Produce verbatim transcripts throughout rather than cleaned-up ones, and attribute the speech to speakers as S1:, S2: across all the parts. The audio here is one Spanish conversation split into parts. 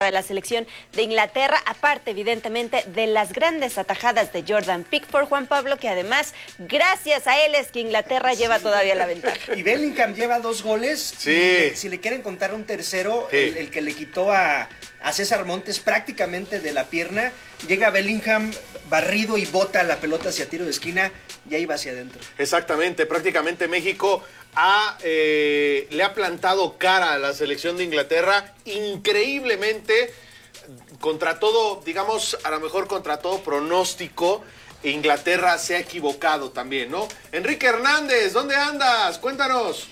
S1: de la selección de Inglaterra, aparte evidentemente de las grandes atajadas de Jordan Pickford, Juan Pablo, que además gracias a él es que Inglaterra lleva todavía la ventaja.
S2: Y Bellingham lleva dos goles.
S3: Sí.
S2: Y si le quieren contar un tercero,
S3: sí.
S2: el, el que le quitó a, a César Montes prácticamente de la pierna, llega Bellingham barrido y bota la pelota hacia tiro de esquina y ahí va hacia adentro.
S3: Exactamente, prácticamente México ha, eh, le ha plantado cara a la selección de Inglaterra increíblemente, contra todo, digamos, a lo mejor contra todo pronóstico. Inglaterra se ha equivocado también, ¿no? Enrique Hernández, ¿dónde andas? Cuéntanos.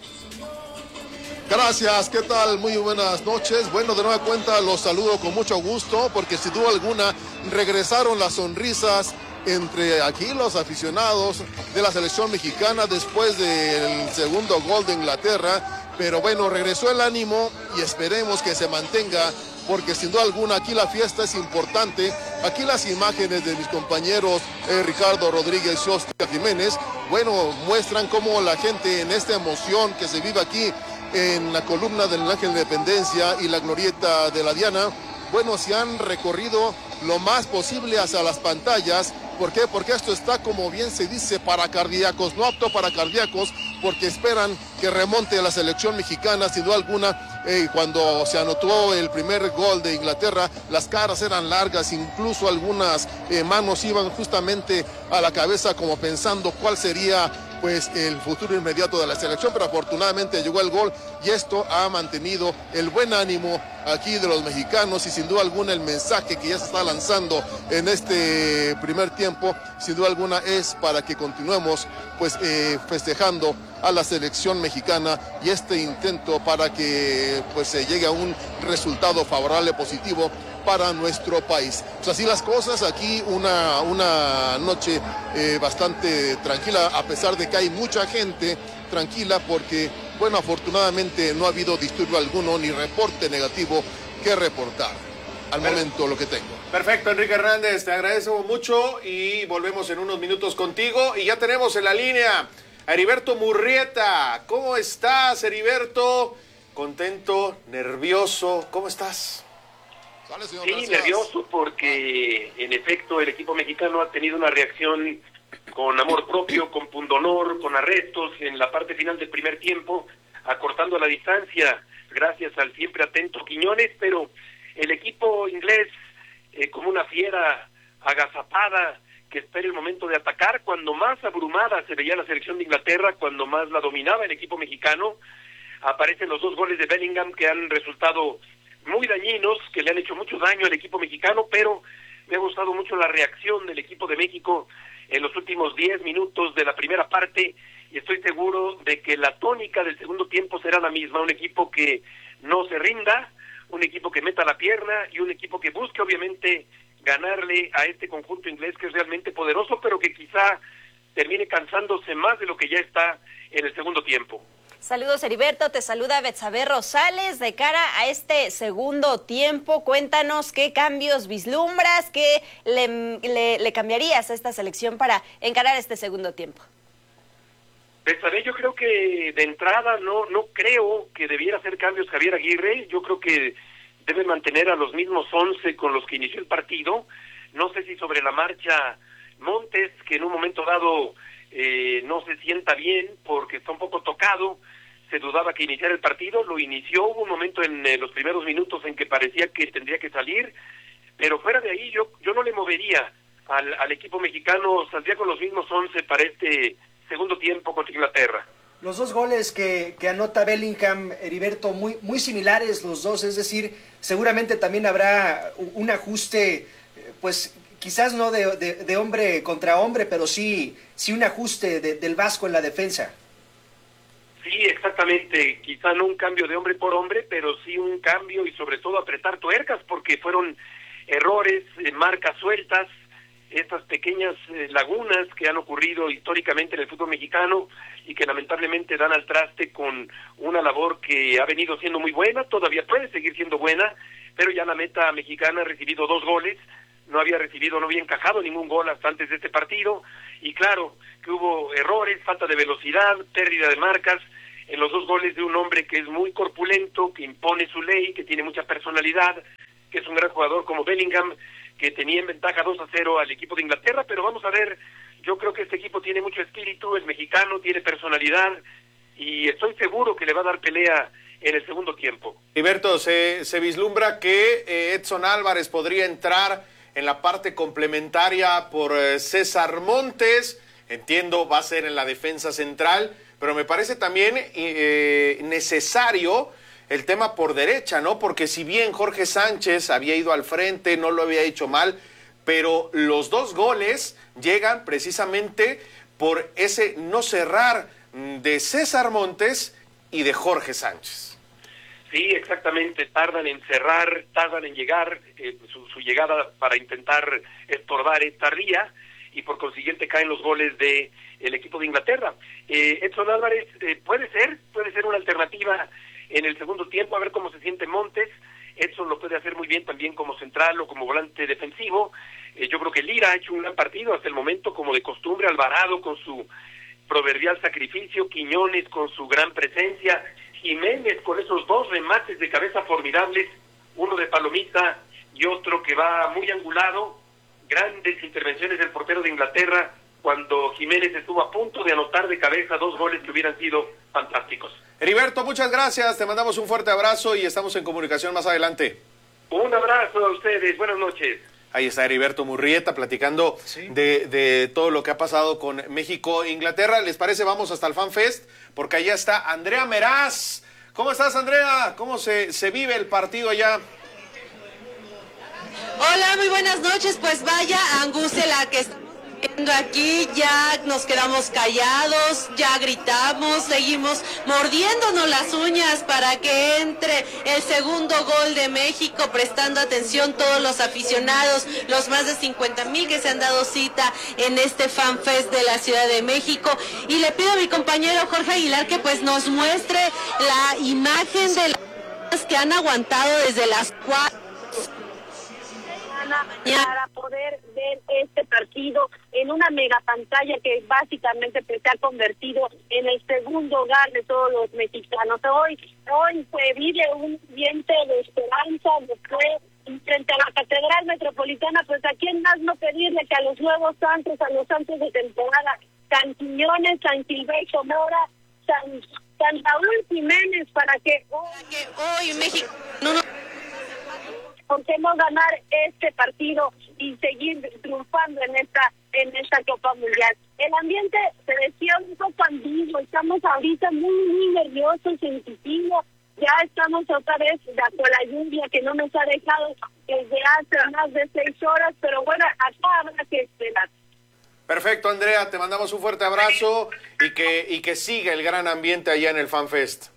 S4: Gracias, ¿qué tal? Muy buenas noches. Bueno, de nueva cuenta los saludo con mucho gusto porque sin duda alguna regresaron las sonrisas entre aquí los aficionados de la selección mexicana después del segundo gol de Inglaterra. Pero bueno, regresó el ánimo y esperemos que se mantenga porque sin duda alguna aquí la fiesta es importante. Aquí las imágenes de mis compañeros eh, Ricardo Rodríguez y Oscar Jiménez, bueno, muestran cómo la gente en esta emoción que se vive aquí en la columna del Ángel de Independencia y la glorieta de la Diana, bueno, se han recorrido lo más posible hacia las pantallas. ¿Por qué? Porque esto está, como bien se dice, para cardíacos, no apto para cardíacos, porque esperan que remonte la selección mexicana, sin duda alguna. Eh, cuando se anotó el primer gol de Inglaterra, las caras eran largas, incluso algunas eh, manos iban justamente a la cabeza como pensando cuál sería pues el futuro inmediato de la selección, pero afortunadamente llegó el gol y esto ha mantenido el buen ánimo aquí de los mexicanos y sin duda alguna el mensaje que ya se está lanzando en este primer tiempo, sin duda alguna es para que continuemos pues eh, festejando a la selección mexicana y este intento para que pues se llegue a un resultado favorable, positivo para nuestro país. Pues así las cosas, aquí una, una noche eh, bastante tranquila, a pesar de que hay mucha gente tranquila, porque, bueno, afortunadamente no ha habido disturbio alguno ni reporte negativo que reportar. Al Perfecto. momento lo que tengo.
S3: Perfecto, Enrique Hernández, te agradezco mucho y volvemos en unos minutos contigo. Y ya tenemos en la línea a Heriberto Murrieta. ¿Cómo estás, Heriberto? ¿Contento? ¿Nervioso? ¿Cómo estás?
S5: Vale, señor, sí, gracias. Nervioso porque en efecto el equipo mexicano ha tenido una reacción con amor propio, con pundonor, con arrestos en la parte final del primer tiempo, acortando la distancia gracias al siempre atento Quiñones, pero el equipo inglés eh, como una fiera agazapada que espera el momento de atacar, cuando más abrumada se veía la selección de Inglaterra, cuando más la dominaba el equipo mexicano, aparecen los dos goles de Bellingham que han resultado muy dañinos, que le han hecho mucho daño al equipo mexicano, pero me ha gustado mucho la reacción del equipo de México en los últimos diez minutos de la primera parte, y estoy seguro de que la tónica del segundo tiempo será la misma, un equipo que no se rinda, un equipo que meta la pierna y un equipo que busque obviamente ganarle a este conjunto inglés que es realmente poderoso, pero que quizá termine cansándose más de lo que ya está en el segundo tiempo.
S1: Saludos, Heriberto, te saluda Betsabe Rosales. De cara a este segundo tiempo, cuéntanos qué cambios vislumbras, qué le, le, le cambiarías a esta selección para encarar este segundo tiempo.
S5: Betsabe, yo creo que de entrada no, no creo que debiera hacer cambios Javier Aguirre. Yo creo que debe mantener a los mismos once con los que inició el partido. No sé si sobre la marcha Montes, que en un momento dado Eh, no se sienta bien porque está un poco tocado, se dudaba que iniciara el partido, lo inició, hubo un momento en eh, los primeros minutos en que parecía que tendría que salir, pero fuera de ahí yo yo no le movería al, al equipo mexicano, saldría con los mismos once para este segundo tiempo contra Inglaterra.
S2: Los dos goles que, que anota Bellingham, Heriberto, muy, muy similares los dos, es decir, seguramente también habrá un ajuste, pues quizás no de, de, de hombre contra hombre, pero sí, sí un ajuste de, del Vasco en la defensa.
S5: Sí, exactamente, quizá no un cambio de hombre por hombre, pero sí un cambio y sobre todo apretar tuercas, porque fueron errores, eh, marcas sueltas, estas pequeñas eh, lagunas que han ocurrido históricamente en el fútbol mexicano y que lamentablemente dan al traste con una labor que ha venido siendo muy buena, todavía puede seguir siendo buena, pero ya la meta mexicana ha recibido dos goles, no había recibido, no había encajado ningún gol hasta antes de este partido, y claro que hubo errores, falta de velocidad, pérdida de marcas, en los dos goles de un hombre que es muy corpulento, que impone su ley, que tiene mucha personalidad, que es un gran jugador como Bellingham, que tenía en ventaja dos a cero al equipo de Inglaterra, pero vamos a ver, yo creo que este equipo tiene mucho espíritu, es mexicano, tiene personalidad, y estoy seguro que le va a dar pelea en el segundo tiempo.
S3: Heriberto, se, se vislumbra que eh, Edson Álvarez podría entrar en la parte complementaria por eh, César Montes, entiendo va a ser en la defensa central, pero me parece también eh, necesario el tema por derecha, ¿no? Porque si bien Jorge Sánchez había ido al frente, no lo había hecho mal, pero los dos goles llegan precisamente por ese no cerrar de César Montes y de Jorge Sánchez.
S5: Sí, exactamente, tardan en cerrar, tardan en llegar, eh, su, su llegada para intentar estorbar es tardía, y por consiguiente caen los goles de el equipo de Inglaterra. Eh, Edson Álvarez eh, puede ser, puede ser una alternativa en el segundo tiempo, a ver cómo se siente Montes. Edson lo puede hacer muy bien también como central o como volante defensivo. Eh, yo creo que Lira ha hecho un gran partido hasta el momento, como de costumbre, Alvarado con su proverbial sacrificio, Quiñones con su gran presencia, Jiménez con esos dos remates de cabeza formidables, uno de palomita y otro que va muy angulado, grandes intervenciones del portero de Inglaterra cuando Jiménez estuvo a punto de anotar de cabeza dos goles que hubieran sido fantásticos.
S3: Heriberto, muchas gracias, te mandamos un fuerte abrazo y estamos en comunicación más adelante.
S5: Un abrazo a ustedes, buenas noches.
S3: Ahí está Heriberto Murrieta platicando sí. de, de todo lo que ha pasado con México e Inglaterra. ¿Les parece? Vamos hasta el FanFest, porque allá está Andrea Meraz. ¿Cómo estás, Andrea? ¿Cómo se, se vive el partido allá?
S6: Hola, muy buenas noches. Pues vaya angustia la que estamos viendo aquí. Ya nos quedamos callados, ya gritamos, seguimos mordiéndonos las uñas para que entre el segundo gol de México, prestando atención todos los aficionados, los más de cincuenta mil que se han dado cita en este FanFest de la Ciudad de México. Y le pido a mi compañero Jorge Aguilar que pues nos muestre la imagen de las que han aguantado desde las cuatro
S7: para poder ver este partido en una mega pantalla que básicamente se ha convertido en el segundo hogar de todos los mexicanos. Hoy, hoy se vive un viento de esperanza, de fe, frente a la Catedral Metropolitana. Pues a quién más no pedirle que a los nuevos santos, a los santos de temporada, San Quiñones, San Silvestre Mora, San, San Raúl Jiménez, para que hoy,
S6: que hoy México no, no.
S7: ¿por qué no ganar este partido y seguir triunfando en esta en esta Copa Mundial? El ambiente, se decía, un poco ambiguo, estamos ahorita muy, muy nerviosos, sensitivos, ya estamos otra vez bajo la lluvia que no nos ha dejado desde hace más de seis horas, pero bueno, acá habrá que esperar.
S3: Perfecto, Andrea, te mandamos un fuerte abrazo y que, y que siga el gran ambiente allá en el FanFest.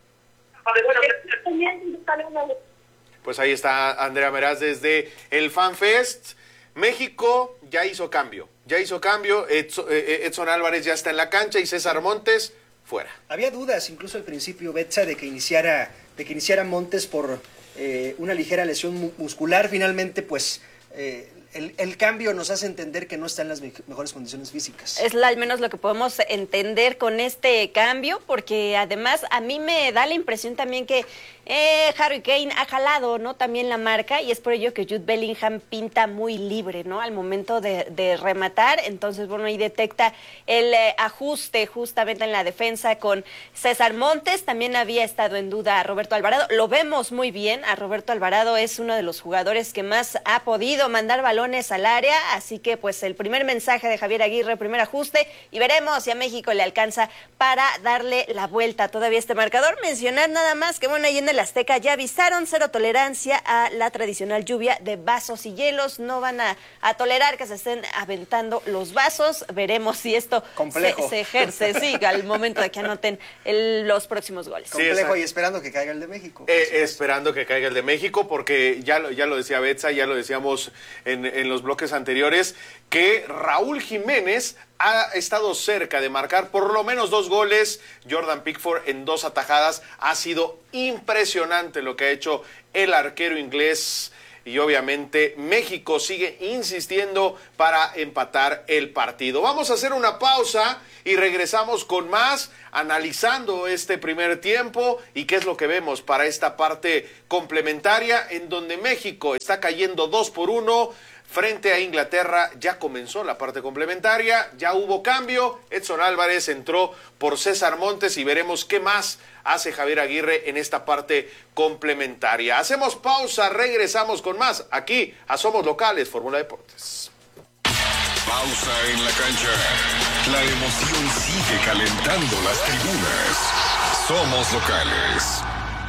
S3: Pues ahí está Andrea Meraz desde el FanFest. México ya hizo cambio, ya hizo cambio. Edson, Edson Álvarez ya está en la cancha y César Montes fuera.
S2: Había dudas incluso al principio, Betsa, de que iniciara, de que iniciara Montes por eh, una ligera lesión muscular. Finalmente, pues eh, el, el cambio nos hace entender que no está en las me mejores condiciones físicas.
S1: Es la, al menos lo que podemos entender con este cambio, porque además a mí me da la impresión también que Eh, Harry Kane ha jalado, ¿no? También la marca, y es por ello que Jude Bellingham pinta muy libre, ¿no? Al momento de, de rematar. Entonces, bueno, ahí detecta el eh, ajuste justamente en la defensa con César Montes. También había estado en duda a Roberto Alvarado. Lo vemos muy bien. A Roberto Alvarado es uno de los jugadores que más ha podido mandar balones al área. Así que, pues, el primer mensaje de Javier Aguirre, primer ajuste, y veremos si a México le alcanza para darle la vuelta todavía a este marcador. Mencionar nada más que, bueno, ahí en el Azteca ya avisaron cero tolerancia a la tradicional lluvia de vasos y hielos. No van a, a tolerar que se estén aventando los vasos. Veremos si esto se, se ejerce, sí, al momento de que anoten el, los próximos goles.
S2: Sí, complejo, y esperando que caiga el de México.
S3: Eh, esperando que caiga el de México, porque ya lo, ya lo decía Betsa, ya lo decíamos en, en los bloques anteriores, que Raúl Jiménez ha estado cerca de marcar por lo menos dos goles. Jordan Pickford en dos atajadas. Ha sido impresionante lo que ha hecho el arquero inglés y obviamente México sigue insistiendo para empatar el partido. Vamos a hacer una pausa y regresamos con más, analizando este primer tiempo y qué es lo que vemos para esta parte complementaria, en donde México está cayendo dos por uno frente a Inglaterra. Ya comenzó la parte complementaria, ya hubo cambio, Edson Álvarez entró por César Montes y veremos qué más hace Javier Aguirre en esta parte complementaria. Hacemos pausa, regresamos con más aquí a Somos Locales, Fórmula Deportes.
S8: Pausa en la cancha. La emoción sigue calentando las tribunas. Somos Locales.